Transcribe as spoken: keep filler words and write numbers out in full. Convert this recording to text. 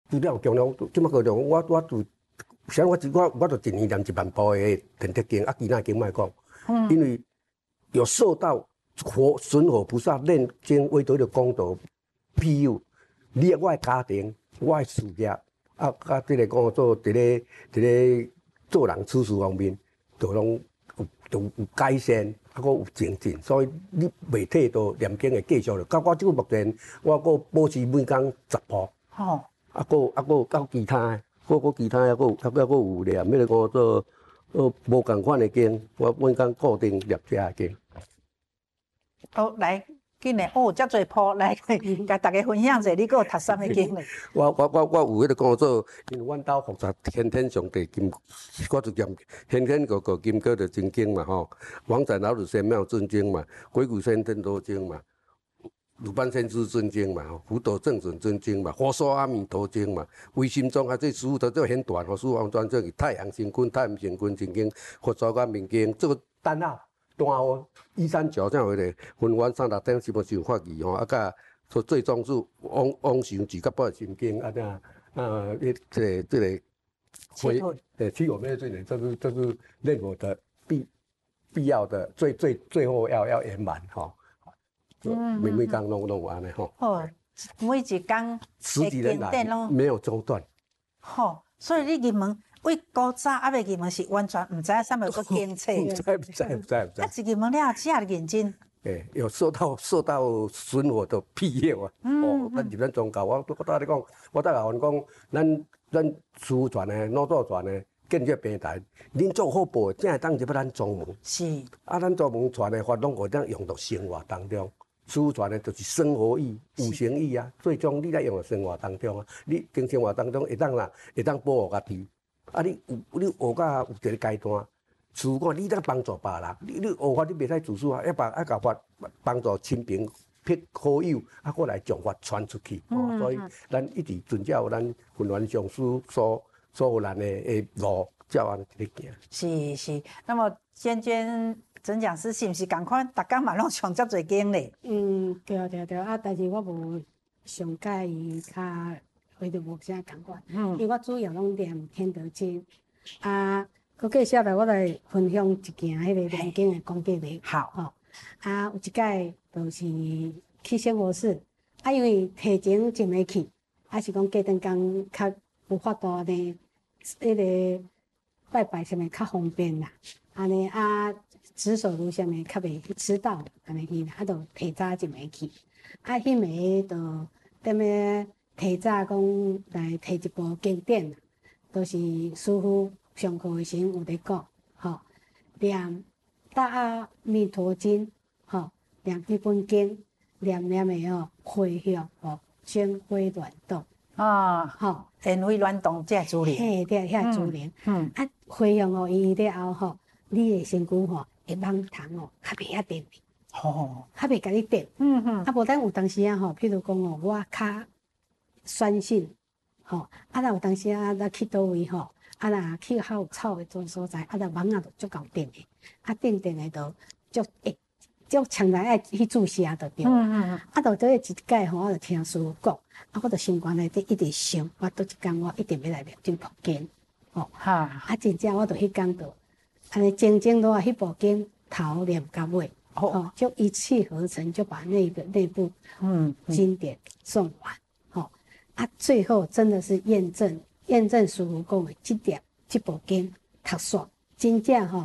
除了中央，即马高中，我我就，像我我我就一年念一万部的天铁经，啊，其他经莫讲，嗯、因为有受到火神火菩萨念经为得的功德庇佑，你我的家庭，我的事业，啊，甲即个讲做伫咧伫咧做人处事方面，就拢有就有改善，啊，佫有精进，所以你袂退到念经的继续了。到我即个目前，我佫保持每工十部。 哦。 啊，佫啊佫到其他的，佫佫其他的，佫啊佫佫有念，迄个讲做呃无共款的经，我每工固定念遮个经。 好，来，紧嘞，哦，遮侪铺来，甲大家分享者，你佫有读啥物经嘞？ 我我我我有迄个讲做，因为阮兜复杂先天上帝金，我就念先天个个金戈的真经嘛吼，王仔老子仙庙真经嘛，鬼谷先天多经嘛。鲁班先师真经嘛，福德正准真经嘛，佛说阿弥陀经嘛，唯心中啊，这师傅都做很短，和师傅王专这个太阳神君、太阳神君真经、佛说阿弥经，这个单号单号一三九这样的分完三六点基本上法义吼，啊甲说最终是往往上几个半心经啊这样啊，这这这个会呃七我们这里这是这是任何的必必要的最最最后要要圆满哈。嗯，每每工拢拢有安尼吼。 哦，每一工十几年来没有中断。 吼，所以你入门为古早还未入门是完全唔知影啥物个经册。 唔知唔知唔知唔知。 啊，一入门了只认真。 诶，有受到受到损火的庇佑啊。哦，咱入咱宗教，我我搭你讲，我搭甲阮讲，咱咱师父传的、老祖传的。建设平台，恁做好报，才会当入咱宗门。 是。 啊，咱宗门传的法，拢会当用到生活当中。师父传的就是生活意、有情意啊，最终你来用到生活当中啊。你经生活当中会当啦，会当保护家己。啊，你有你学到有一个阶段，师父讲你当帮助别人，你你学法你袂使自私啊，要把要甲法帮助亲朋撇好友，啊，过来将法传出去。哦，所以咱一直遵照咱云峦上师所。做咱的诶路，照安尼行。 是是，那么娟娟陈讲师是毋是共款，逐工嘛拢上遮侪经咧？ 嗯，对对对，啊，但是我无上介意较，迄就无啥共款。嗯，因为我主要拢念天德经，啊，佮接下来我来分享一件迄个念经的讲解咧。 好， 吼、哦，啊，有一届就是去生活室，啊，因为提前真袂去，啊是讲过阵工较有法度呢。迄个拜拜啥物较方便啦，安尼啊，值守如啥物较袂迟到，安尼去啦，啊，就提早就袂去。啊，迄暝就踮咧提早讲来提一部经典啦，都、就是师傅上课的时有咧讲，吼，念《大阿弥陀经》，吼，念这本经，念念的吼，回向吼，鲜花乱动。 啊，吼，烟灰乱动这资料， 嘿，对，遐资料，嗯，啊，回向哦，伊了后吼，你的身躯吼会蠓虫哦，较袂遐电， 吼， 较袂甲你电，嗯嗯，啊，无等有当时啊吼，譬如讲哦，我较酸性，吼，啊，若有当时啊，咱去倒位吼，啊，若去较有草的种所在，啊，若蠓仔就足够电的，啊，电电的就足会。就常来爱去注射就对，嗯嗯嗯，啊，到这一届吼，我就听师傅讲，啊，我就心肝内底一直想，我倒一天我一定要来念这部经，哦，哈，啊，真正我就迄天就，安尼静静落迄部经头念到尾，哦，就一气呵成，就把那个那部嗯经典诵完，哦，啊，最后真的是验证验证师傅讲的这点这部经读煞，真正吼